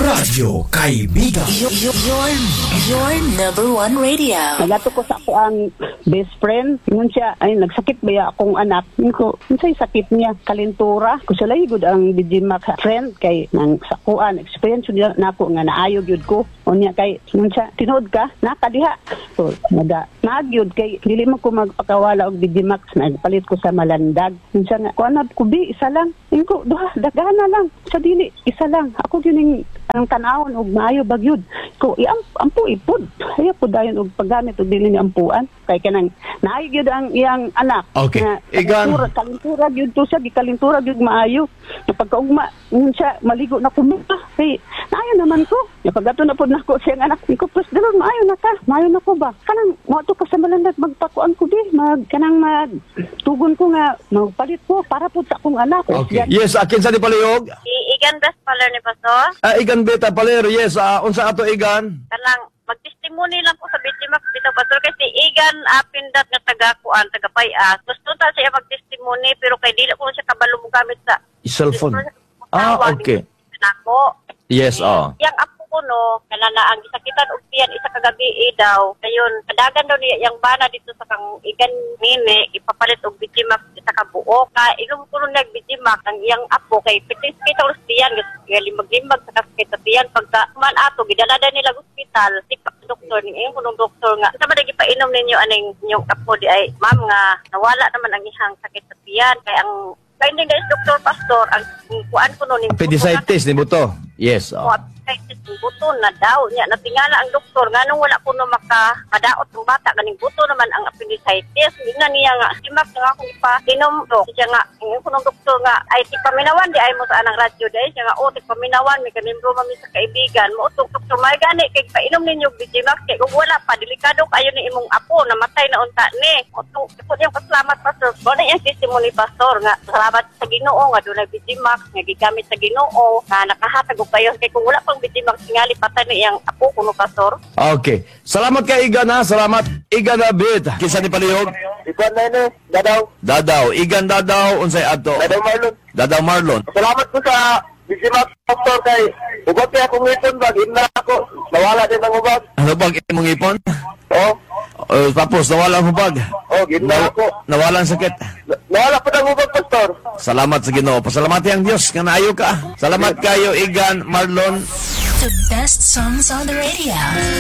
Radyo Kaibigan. Your number one radio. Nagato ko sa ako ang best friend. Ngun siya, ay nagsakit ba akong anak. Ngun ko, unsay sakit niya? Kalintura. Kusalay gud ang Digimac friend kay nang sakuan. Experience niya nako nga naayog yun ko. Unya kay, ngun siya, tinood ka? Nakadiha. So, nagyod kay, dili mo ko magpakawala og Digimac. Nagpalit ko sa Malandag. Ngun siya nga, kuanad ko bi, isa lang. Ngun ko, duha, dagana lang. Sa dili, isa lang. Ako yun ang tanawon og maayo bagyod ko ampu ipod ay po dayon og paggamit og dili ni ampuan kay kanang naay gyud ang iyang anak. Okay. Igan kalintura gyud to siya gikalintura gyud maayo pagkaugma siya maligo na kumita kay naayo naman ko pagato na pod nako siyang anak ko plus dalon maayo na ko ba kanang mo to ka sa Malandag magpakuan ko di kanang tugon ko nga magpalit ko para pod sa akong anak. Okay. Yes, akin sa di palihog. Igan best paler ni Pastor. Igan beta palero. Yes, unsa ato Igan? Kanang mag-testimony lang ko sa Digimac bitaw Pastor kasi Igan pindat nga taga-kuan, taga-payas. Gusto ta siya mag-testimony pero kay dili ko siya kabalo mo gamit sa cellphone. Okay. Nako. Yes, Yang apo ko no, kanana ang gisakitan og tiyan isa ka gabi daw. Kayon, kadagan daw niya yang bana dito sa kang Igan nini ipapalit og Digimac isa ka buo. Ka ilum ko nag Digimac ang iyang apo kay pitis kita tiyan gali maglimbag sa kasakit sa tiyan pagka man ato gidalada nila sa ospital sikap doktor ni yung kunong doktor nga sa madagi painom ninyo aning inyong apo di ay ma'am nga nawala naman ang ihang sakit sa tiyan kay ang finding guys Dr. Pastor ang kuan ko nun appendicitis ni buto. Yes. Appendicitis ng buto na daw niya natingala ang doktor nganong wala kuno makadaot ng bata ganing buto naman ang appendicitis ngina niya nga simak nga akong ipa-inom do siya nga yung kunong doktor nga ay ti paminawan di ay mo sa anang radyo dai siya nga ti paminawan may kanimro mami sa kaibigan mo utong doktor may gani kay painom ninyo Digimac kay kung wala pa delikado kayo ni imong apo namatay na unta ni utong ipod yung pasalamat Pastor mo na yung testimony Pastor nga salamat sa Ginoo nga dunay Digimac nga gigamit sa Ginoo nga nakahatag og kayo kay kung wala pang Digimac tingali patay ni iyang apo kuno Pastor. Okay. Salamat kay Igan ha. Salamat Igan David. Kinsa ni palihog? Igan na ini, Dadaw. Igan Dadaw unsay ato? Dadaw Marlon. Salamat ko sa Digimac Doctor kay ugot kay akong ipon bag ina ako. Nawala din ang ubag. Ano bang imong ipon? Tapos nawala ang hubag. Gina ako. Nawala ang sakit. Nawala pa ang ubag Pastor. Salamat sa Ginoo. Pasalamati ang Dios nga naayo ka. Salamat kayo Igan Marlon. The best songs on the radio.